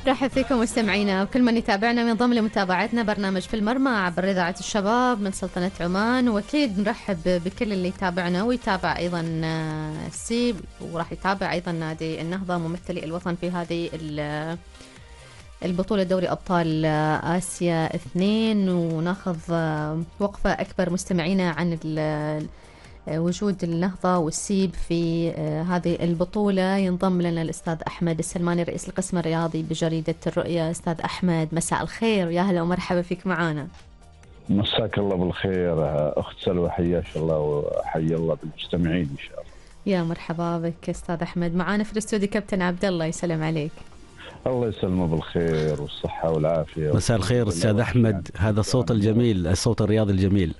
رحب فيكم مستمعينا وكل من يتابعنا وينضم لمتابعتنا برنامج في المرمى عبر إذاعة الشباب من سلطنة عمان. وأكيد نرحب بكل اللي يتابعنا ويتابع أيضا السيب، وراح يتابع أيضا نادي النهضة ممثلي الوطن في هذه البطولة دوري أبطال آسيا 2. وناخذ وقفة أكبر مستمعينا عن وجود النهضة والسيب في هذه البطولة. ينضم لنا الأستاذ أحمد السلماني رئيس القسم الرياضي بجريدة الرؤيا. أستاذ أحمد مساء الخير، يا هلا ومرحبا فيك معانا. مساك الله بالخير أخت سلوى، حياك الله وحيا الله بالمستمعين إن شاء الله. يا مرحبا بك أستاذ أحمد. معانا في الاستوديو كابتن عبد الله، يسلم عليك. الله يسلمه بالخير والصحة والعافية. مساء الخير أستاذ أحمد، هذا الصوت الجميل، الصوت الرياضي الجميل.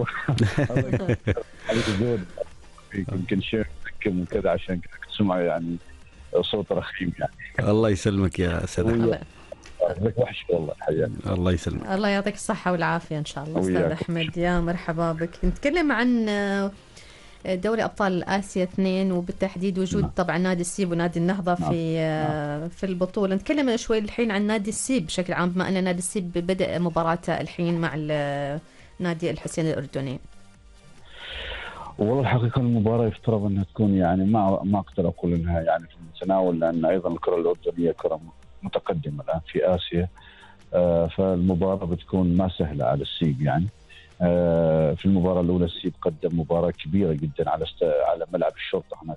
يمكن شيء من كذا عشان تسمع يعني صوت رخيم يعني. الله يسلمك يا أستاذ أحمد. لك وحش والله حياك. الله يسلمك. الله يعطيك الصحة والعافية إن شاء الله أستاذ أحمد. يا مرحبا بك. نتكلم عن دوري أبطال آسيا 2 وبالتحديد وجود طبعا نادي السيب ونادي النهضة في البطولة. نتكلم شوي الحين عن نادي السيب بشكل عام، بما أن نادي السيب بدأ مباراته الحين مع نادي الحسين الأردني. والله الحقيقة المباراة يفترض أنها تكون يعني ما أقدر أقول أنها يعني في المتناول، لأن أيضا الكرة الأردنية كرة متقدمة الآن في آسيا، فالمباراة بتكون ما سهلة على السيب يعني. في المباراة الأولى السيب قدم مباراة كبيرة جدا على ملعب الشرطة هنا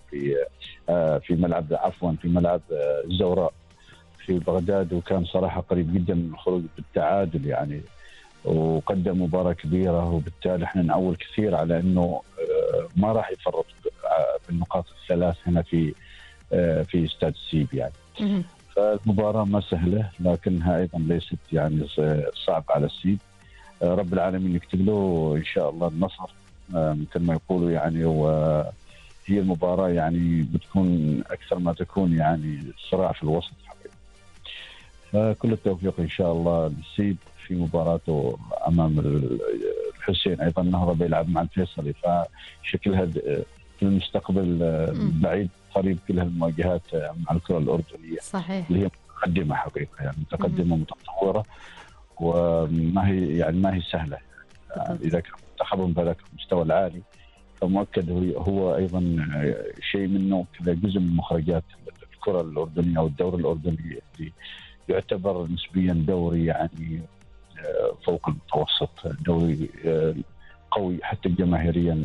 في ملعب الزوراء في بغداد، وكان صراحة قريب جدا من الخروج بالتعادل يعني، وقدم مباراة كبيرة، وبالتالي احنا نعول كثير على انه ما راح يفرط بالنقاط الثلاث هنا في استاد السيب يعني. فالمباراة ما سهلة، لكنها ايضا ليست يعني صعب على السيب. رب العالمين يكتب له ان شاء الله النصر مثل ما يقولوا يعني. وهي المباراة يعني بتكون اكثر ما تكون يعني صراع في الوسط حقيقة. فكل التوفيق ان شاء الله للسيب في مباراته امام الحسين. ايضا النهضه بيلعب مع الفيصلي، فشكلها في المستقبل بعيد قريب كل هالمواجهات مع الكره الاردنيه. صحيح. اللي هي متقدمه حقيقه يعني، متقدمه متطوره، وما هي يعني ما هي سهله. اذا كان منتخبهم بهذاك المستوى العالي فمؤكد هو ايضا شيء منه كذا جزء من مخرجات الكره الاردنيه او الدوري الاردني، اللي يعتبر نسبيا دوري يعني فوق المتوسط، دوري قوي حتى جماهيريا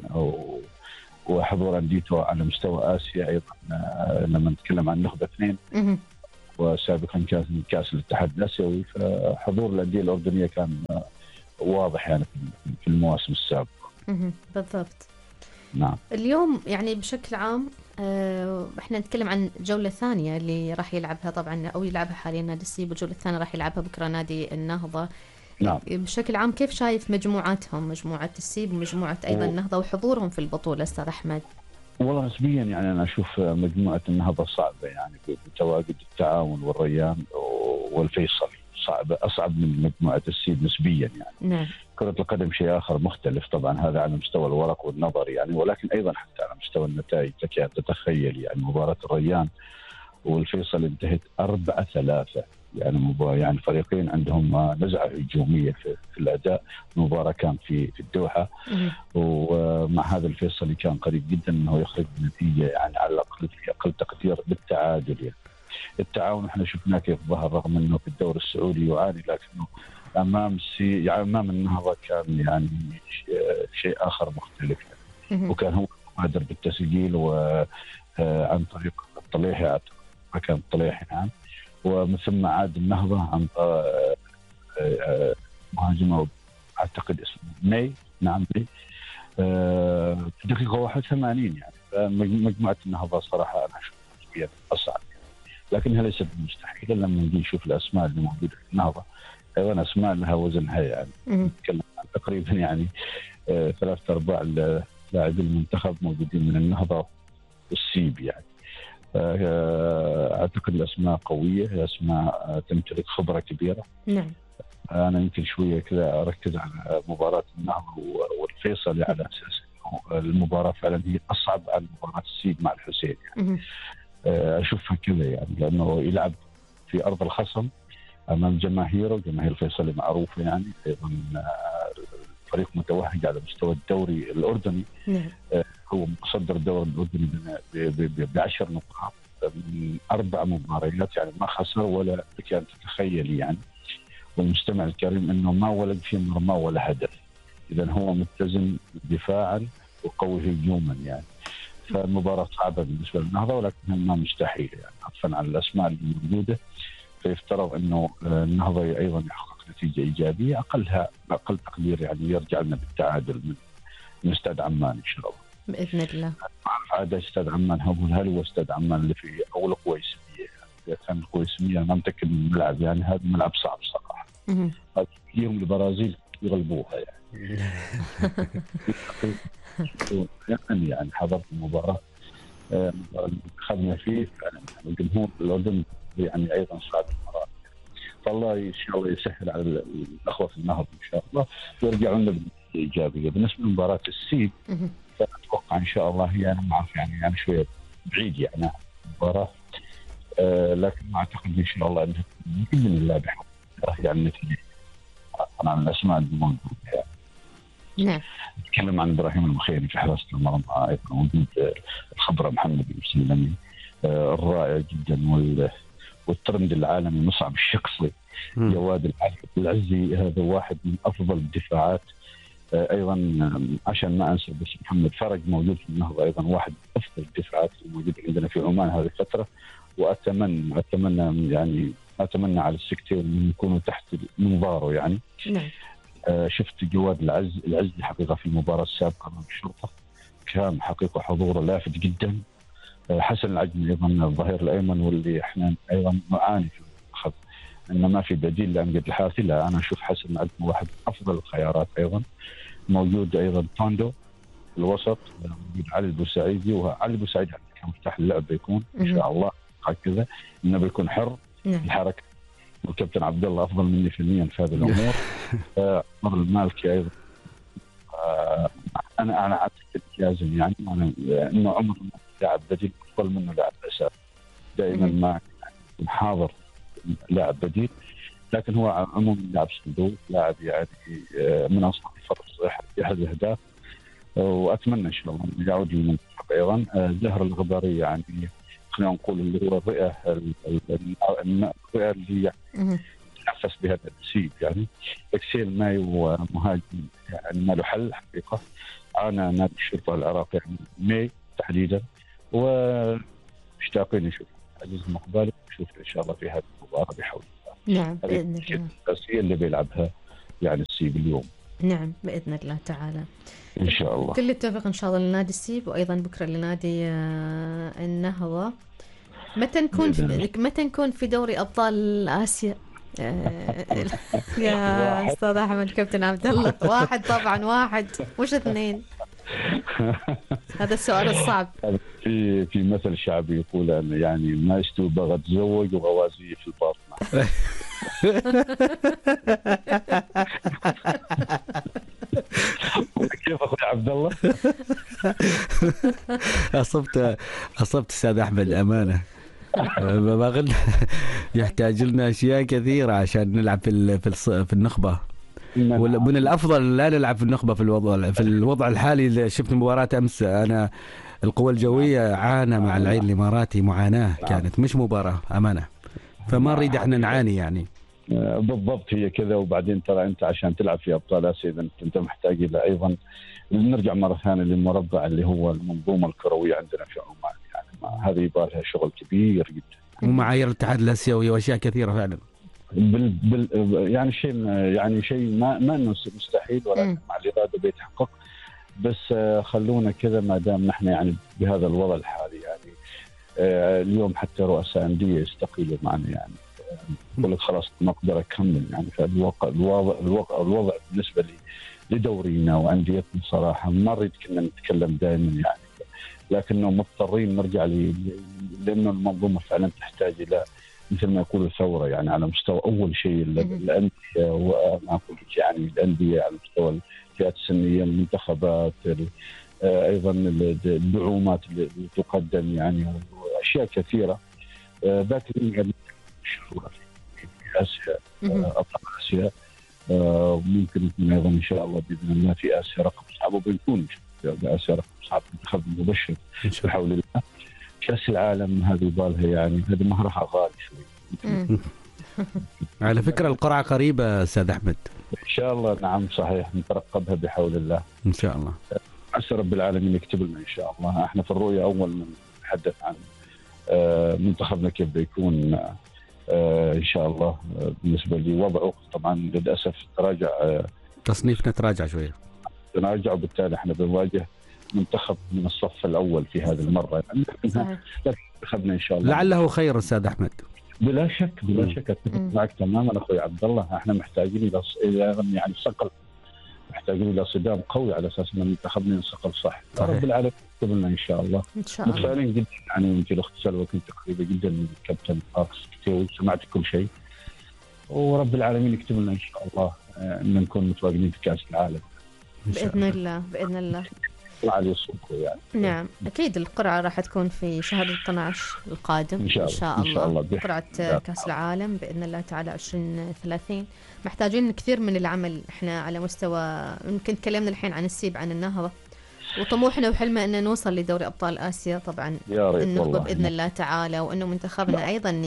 وحضور انديته على مستوى اسيا. ايضا لما نتكلم عن نخبه 2 وسابقا كاس الاتحاد الاسيوي، فحضور الانديه الاردنيه كان واضح يعني في المواسم السابقه. بالضبط. نعم. اليوم يعني بشكل عام احنا نتكلم عن جولة ثانية اللي راح يلعبها طبعا او يلعبها حاليا نادي السيب، والجولة الثانية راح يلعبها بكرة نادي النهضة. نعم. بشكل عام كيف شايف مجموعاتهم، مجموعة السيب ومجموعة ايضا النهضة وحضورهم في البطولة استاذ احمد؟ والله نسبيا يعني انا اشوف مجموعة النهضة صعبة يعني، بتواجد التعاون والريان والفيصلي أصعب من مجموعة السيب نسبيا يعني. نعم. كرة القدم شيء آخر مختلف طبعا، هذا على مستوى الورق والنظر يعني، ولكن أيضا حتى على مستوى النتائج لك أن تتخيل يعني مباراة الريان والفيصل انتهت 4-3 يعني فريقين عندهم نزعة هجومية في الأداء. المباراة كان في الدوحة، ومع هذا الفيصلي كان قريب جدا أنه يخرج بنتيجة يعني على الأقل في أقل تقدير بالتعادل يعني. التعاون احنا شفناه كيف ظهر، رغم انه في الدوري السعودي يعاني، لكنه امام النهضه كان يعني شيء اخر مختلف يعني. وكان هو قادر بالتسجيل وعن طريق الطليحي، اعتقد كان الطليحي نعم، ومن ثم عاد النهضه عن مهاجمه اعتقد اسمه مي، نعم مي، في دقيقه 81 يعني. مجموعه النهضه صراحه انا اشوفها اصعب، لكنها ليست مستحيلة لما نجي نشوف الأسماء اللي موجودة في النهضة. أيضا أسماء لها وزنها يعني. نتكلم عن تقريبا يعني 3/4 لاعبي المنتخب موجودين من النهضة والسيب يعني. أعتقد الأسماء قوية، أسماء تمتلك خبرة كبيرة. نعم. أنا يمكن شوية كذا أركز على مباراة النهضة والفيصلي على أساس المباراة فعلا هي أصعب عن مباراة السيب مع الحسين يعني. أشوفها كذا يعني، لأنه يلعب في ارض الخصم امام جماهيره، جماهير الفيصلي معروفه يعني. ايضا الفريق متوهج على مستوى الدوري الاردني. هو متصدر الدوري الاردني ب10 نقاط من 4 مباريات، يعني ما خسر ولا لك ان تتخيلي يعني. والمستمع الكريم انه ما ولد في مرمى ولا هدف، اذا هو متزن دفاعا وقوي هجوما يعني. فالمباراه صعبه بالنسبه للنهضه، ولكنها ما مستحيل يعني، عطفا على الاسماء الموجوده. فيفترض انه النهضه ايضا يحقق نتيجه ايجابيه، اقل تقدير يعني يرجع لنا بالتعادل من استاد عمان ان شاء الله باذن الله. عاد استاد عمان هل هو استاد عمان اللي في او القويسميه؟ اذا كان القويسميه ما متاكد من الملعب يعني، هذا الملعب صعب صراحه. يوم البرازيل يغلبوها يعني حضرت المباراه خدنا فيه فعلا الجمهور الاردني يعني ايضا صعب المباراه. فالله ان شاء الله يسهل على الاخوه في النهضه ان شاء الله ويرجعون لنا بايجابيه. بالنسبه لمباراه السيد فاتوقع ان شاء الله هي انا ما اعرف يعني شويه بعيد يعني المباراه، لكن ما اعتقد ان شاء الله انها باذن الله بحق يعني النتيجه عن الاسماء الموجوده يعني. نعم. نتكلم عن ابراهيم المخيري في حراسه المرمى، ايضا وجود الخبره محمد المسلمي الرائع جدا، والترند العالمي مصعب الشقصي، جواد العزي هذا واحد من افضل الدفاعات. ايضا عشان ما انسى بس محمد فرج موجود في النهضه، ايضا واحد من افضل الدفاعات الموجوده عندنا في عمان هذه الفتره. واتمنى على السكتين ان يكونوا تحت منظاره يعني. نعم. شفت جواد العزي حقيقه في المباراه السابقه مع الشرطه كان حقيقه حضوره لافت جدا. حسن العجمي ايضا الظهير الايمن، واللي احنا ايضا نعاني في الاخذ انه ما في بديل لامجد الحارثي. لا انا اشوف حسن العجمي واحد افضل الخيارات. ايضا موجود ايضا توندو في الوسط، موجود علي البوسعيدي، وعلي البوسعيدي كمفتاح اللعب بيكون ان شاء الله هكذا انه بيكون حر الحركه. والكابتن عبد الله افضل مني فنيا في هذه الامور. عمر المالكي ايضا انا اعتقد لازم يعني انه عمر لاعب بديل افضل منه لاعب اساسي. دائما ما حاضر لاعب بديل، لكن هو عموما لاعب صندوق، لاعب يعني من اصحاب الفرص يحرز الاهداف. واتمنى ان شاء الله انه يعود للمنتخب. ايضا زهر الغباري يعني خلينا نقول اللي هو الرئه اللي تنافس بها السيد يعني. اكسيل مايو مهاجم يعني ما له حل حقيقه. انا نادي الشرطه العراقي يعني ماي تحديدا، ومشتاقين نشوف عزيز المقبالي نشوف ان شاء الله في هذه المباراه بحول الله. نعم باذن الله. الاساسيه اللي بيلعبها يعني السيب اليوم. نعم باذن الله تعالى ان شاء الله. كل التوفيق ان شاء الله لنادي السيب، وايضا بكره لنادي النهضه. متى نكون في دوري ابطال اسيا يا استاذ احمد كابتن عبد الله؟ واحد طبعا، واحد مش اثنين. هذا السؤال الصعب. في مثل شعبي يقول أن يعني ما يستوي بغى تزوج وغوازي في الباطنة. كيف اخوي عبد الله؟ اصبت استاذ احمد امانه. ما قلنا يحتاج لنا اشياء كثيره عشان نلعب في النخبه. من الافضل لا نلعب في النخبه في الوضع الحالي. اللي شفت مباراه امس، انا القوى الجويه عانى مع العين الاماراتي معاناه كانت، مش مباراه امانه. فما نريد احنا نعاني يعني. بالضبط هي كذا. وبعدين ترى انت عشان تلعب في ابطال اسيا انت محتاج الى ايضا نرجع مره ثانيه للمربع اللي هو المنظومه الكرويه عندنا في عمان يعني. هذه يبغى لها شغل كبير جدا، ومعايير الاتحاد الاسيوي واشياء كثيره فعلا. يعني شيء ما انه مستحيل، ولكن مع الاراده بيتحقق. بس خلونا كذا ما دام نحن يعني بهذا الوضع الحالي يعني. اليوم حتى رؤساء انديه يستقيلوا معنا يعني. يقول لك خلاص ما اقدر اكمل يعني. الوضع بالنسبه لدورينا وانديتنا صراحه ما نريد كنا نتكلم دائما يعني، لكنه مضطرين نرجع لانه المنظومه فعلا تحتاج الى مثل ما يقولوا ثوره يعني على مستوى اول شيء الانديه، وما اقول يعني الانديه على مستوى الفئات السنيه، المنتخبات، ايضا الدعومات اللي تقدم يعني، واشياء كثيره. لكن في اسيا، ابطال اسيا. وممكن يكون ايضا ان شاء الله باذن الله في اسيا رقم صعب، وبيكون في اسيا رقم صعب منتخب مبشر بحول الله. كاس العالم هذه بالها يعني هذه مهرها غالي شوي. على فكرة القرعة قريبة أستاذ أحمد. إن شاء الله. نعم صحيح، نترقبها بحول الله إن شاء الله. عسى رب العالمين يكتب لنا إن شاء الله. احنا في الرؤية أول من نتحدث عن منتخبنا كيف بيكون إن شاء الله. بالنسبة لي وضعه طبعا للأسف تراجع، تصنيفنا تراجع شوية، تراجع، وبالتالي احنا بنواجه منتخب من الصف الأول في هذه المرة يعني. لكن منتخبنا إن شاء الله لعله خير أستاذ أحمد. بلا شك بلا شك، اتفق معك تماما اخوي عبد الله. احنا محتاجين الى يعني صقل، محتاجين الى صدام قوي على اساس ان منتخبنا ينصقل صح. رب العالمين يكتب لنا ان شاء الله. ان شاء الله. متفائلين جدا يعني. انت الاخت سلوى كنت قريبه جدا من الكابتن فارس كتير، سمعت كل شيء، ورب العالمين يكتب لنا ان شاء الله ان نكون متواجدين في كاس العالم باذن الله. باذن الله على صوته يعني. نعم اكيد. القرعه راح تكون في شهر 12 القادم ان شاء الله. إن شاء الله. قرعه كاس العالم باذن الله تعالى 2030. محتاجين كثير من العمل. احنا على مستوى يمكن تكلمنا الحين عن السيب، عن النهضه، وطموحنا وحلمنا ان نوصل لدوري ابطال اسيا طبعا النخبه باذن الله تعالى، وانه منتخبنا ايضا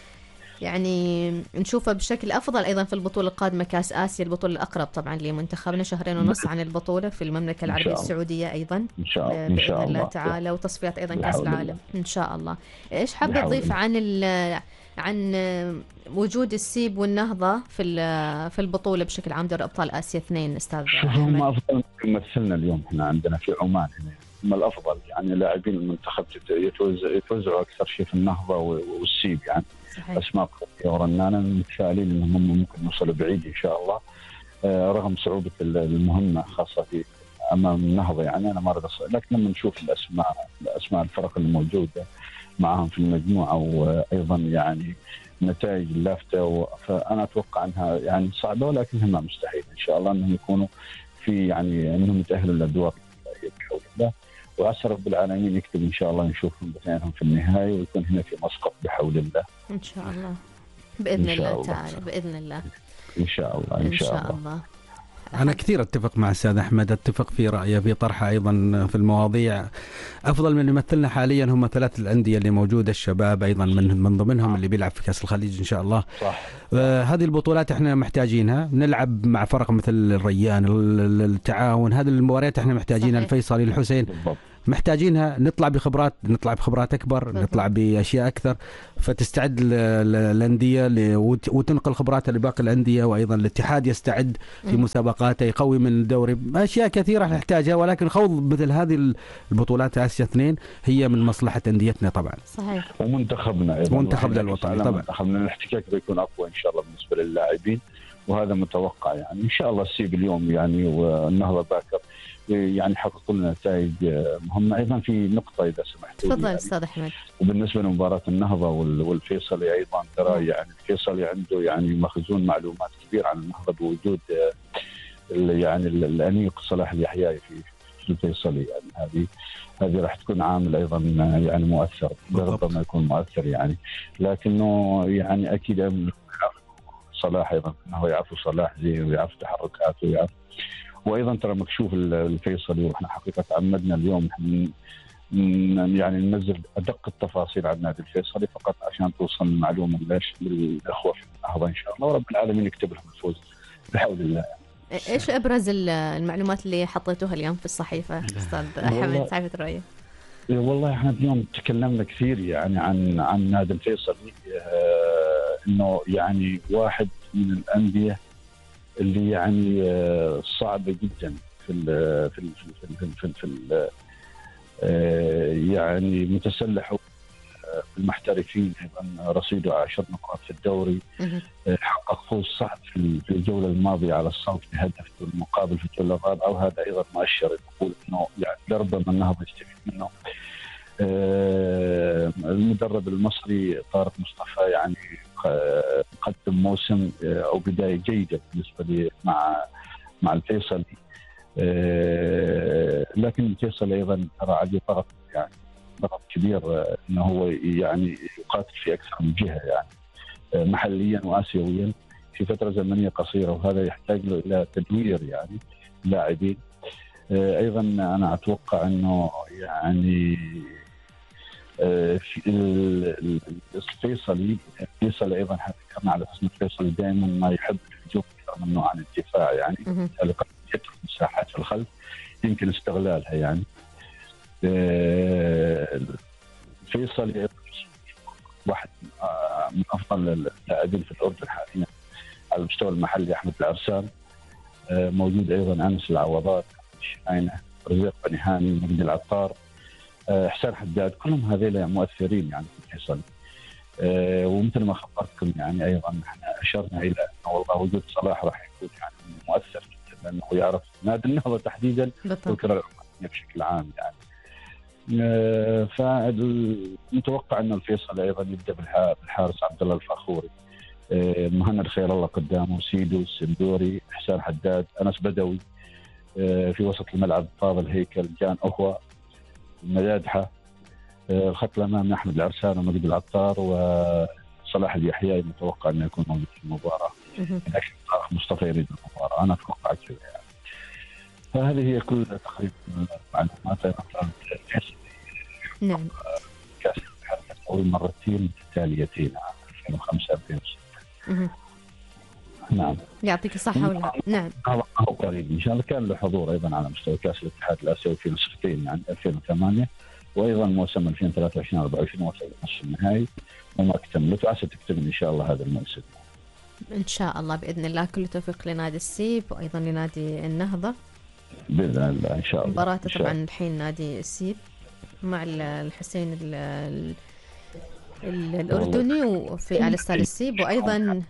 يعني نشوفه بشكل أفضل أيضا في البطولة القادمة كأس آسيا، البطولة الأقرب طبعا لمنتخبنا، 2.5 شهر عن البطولة في المملكة العربية السعودية أيضا إن شاء الله. بإذن الله تعالى، وتصفيات أيضا كأس العالم إن شاء الله. إيش حابة تضيف عن وجود السيب والنهضة في البطولة بشكل عام دوري أبطال آسيا 2 أستاذ أحمد؟ هم أفضل يمثلنا اليوم. إحنا عندنا في عمان هنا هم الأفضل يعني. لاعبين المنتخب يتوزعوا أكثر شيء في النهضة والسيب يعني. صحيح. أسماء قوية ورنانة، متفائلين إنهم ممكن يوصلوا بعيد إن شاء الله، رغم صعوبة المهمة خاصة في أمام النهضة يعني. أنا ما أريد لكن لما نشوف الأسماء الفرق الموجودة معهم في المجموعة، وأيضا يعني نتائج اللافتة، فأنا أتوقع أنها يعني صعبة ولكنها ما مستحيل إن شاء الله أنهم يكونوا في يعني أنهم يتأهلوا للأدوار بحول الله. وعسى رب العالمين يكتب إن شاء الله نشوفهم باثنينهم في النهاية، ويكون هنا في مسقط بحول الله إن شاء الله بإذن الله تعالى. بإذن الله إن شاء الله. إن شاء الله. أنا كثير أتفق مع الأستاذ أحمد، أتفق في رأيه في طرحه أيضا في المواضيع. أفضل من يمثلنا حاليا هم 3 الأندية اللي موجودة، الشباب أيضا من ضمنهم اللي بيلعب في كأس الخليج إن شاء الله. صح. هذه البطولات احنا محتاجينها، نلعب مع فرق مثل الريان، التعاون، هذه المباريات احنا محتاجينها. الفيصلي، الحسين، محتاجينها. نطلع بخبرات أكبر، نطلع بأشياء أكثر، فتستعد الأندية وتنقل خبراتها لباقي الأندية، وأيضا الاتحاد يستعد في مسابقاته، يقوي من الدوري. أشياء كثيرة نحتاجها، ولكن خوض مثل هذه البطولات آسيا 2 هي من مصلحة أنديتنا طبعا. صحيح. ومنتخبنا أيضا، منتخبنا الوطني طبعا. منتخبنا الاحتكاك بيكون أقوى إن شاء الله بالنسبة للاعبين، وهذا متوقع يعني. إن شاء الله السيب اليوم يعني والنهضة باكر يعني حققوا لنا نتائج مهمة. أيضا في نقطة إذا سمحتوا. تفضل أستاذ أحمد. وبالنسبة لمباراة النهضة والفيصلي أيضا، ترى يعني الفيصلي عنده يعني مخزون معلومات كبير عن النهضة بوجود يعني الأنيق صلاح اليحيى في الفيصلي يعني. هذه راح تكون عامل أيضا يعني مؤثر، ربما يكون مؤثر يعني. لكنه يعني أكيد صلاح أيضا أنه يعرف صلاح زين، ويعرف تحركاته، ويعرف. وايضا ترى مكشوف الفيصلي، واحنا حقيقه تعمدنا اليوم يعني ننزل ادق التفاصيل عن نادي الفيصلي فقط عشان توصل المعلومه للاخوه في النهضه ان شاء الله، ورب العالمين يكتب لهم الفوز بحول الله. ايش ابرز المعلومات اللي حطيتوها اليوم في الصحيفه استاذ احمد، صحيفه الرؤيه؟ والله احنا اليوم تكلمنا كثير يعني عن نادي الفيصلي، انه يعني واحد من الانديه اللي يعني صعبة جدا في يعني متسلح في المحترفين. أيضا رصيده 10 نقاط في الدوري، حقق فوز صعب في الجولة الماضية على الصوت بهدف المقابل في الجولة الرابعة، وهذا أيضا مؤشر يقول إنه يعني لربما النهضة يستفيد منه. المدرب المصري طارق مصطفى يعني قدم موسم أو بداية جيدة بالنسبة لي مع الفيصلي، لكن الفيصلي أيضا ترى عليه ضغط يعني ضغط كبير، إنه هو يعني يقاتل في أكثر من جهة يعني. محليا وآسيويا في فترة زمنية قصيرة، وهذا يحتاج له إلى تدوير يعني لاعبين. أيضا أنا أتوقع أنه يعني الفيصلي أيضا ذكرنا على أساس الفيصلي دائما ما يحب الهجوم أكثر منه عن الدفاع يعني، بالتالي قد يترك مساحات في الخلف يمكن استغلالها يعني. الفيصلي واحد من أفضل اللاعبين في الأردن حاليا على المستوى المحلي، أحمد العرسان، موجود أيضا أنس العوضات، شاينة، رزيق بني هاني، مجدي العطار، حسين حداد، كلهم هذيل مؤثرين يعني في الفيصل. ومثل ما خبرتكم يعني أيضا احنا أشرنا إلى أنه والله وجود صلاح راح يكون يعني مؤثر جدا، لأنه يعرف نادي النهضة تحديدا والكرة العمانية بشكل عام يعني. فمتوقع أن الفيصل أيضا يبدأ بالحارس عبد الله الفاخوري، مهند خير الله قدامه، سيدو السندوري، حسين حداد، أنس بدوي، في وسط الملعب فاضل هيكل، جان أخوة، مدادحة، الخط الأمامي أحمد العرسان ومجد العطار وصلاح اليحيى متوقع أنه يكون موجود في المباراة، لكن مصطفى يريد المباراة، أنا أتوقع كذا يعني. فهذه هي كل تقريبا المعلومات. نعم. كأس الاتحاد أول مرتين متتاليتين 2005 2006. نعم. يعطيك الصحة ولا نعم. هو قريب إن شاء الله. كان له حضور أيضا على مستوى كأس الاتحاد الآسيوي في نسختين يعني 2008 وأيضا موسم 2023-24 وصل نصف النهائي وما اكتملت، وعسى تكتمل إن شاء الله هذا الموسم. إن شاء الله بإذن الله. كل توفيق لنادي السيب وأيضا لنادي النهضة بإذن الله إن شاء الله. مباراته طبعا الحين نادي السيب مع الحسين الأردني وفي على استاد السيب وأيضا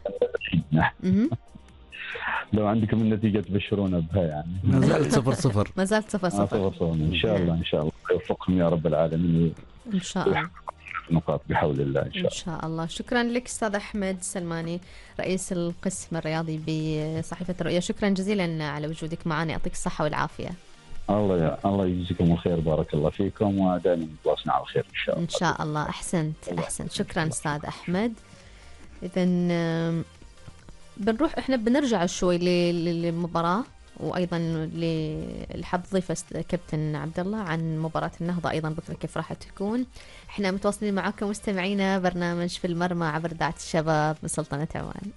لو عندكم النتيجة تبشرونا بها يعني. ما زالت 0-0. ما زالت 0-0 إن شاء الله. إن شاء الله يوفقهم يا رب العالمين إن شاء الله. نقاط بحول الله إن شاء الله. إن شاء الله. شكرا لك أستاذ أحمد سلماني رئيس القسم الرياضي بصحيفة الرؤية، شكرا جزيلا على وجودك معنا، يعطيك الصحة والعافية. الله يجزيكم الخير، بارك الله فيكم، ودائما نتواصل على الخير إن شاء الله. إن شاء الله. أحسنت. شكرا أستاذ أحمد. إذا بنروح إحنا بنرجع شوي للمباراة وأيضا للحب ضيف كابتن عبد الله عن مباراة النهضة أيضا بكرة كيف راح تكون. إحنا متواصلين معكم مستمعينا برنامج في المرمى عبر إذاعة الشباب من سلطنة عمان.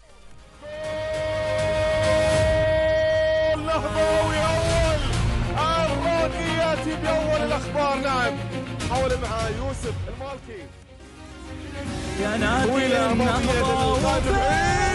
النهضوي أول الراقية بأول الأخبار. نعم حول مع يوسف المالكي يا نادي النهضة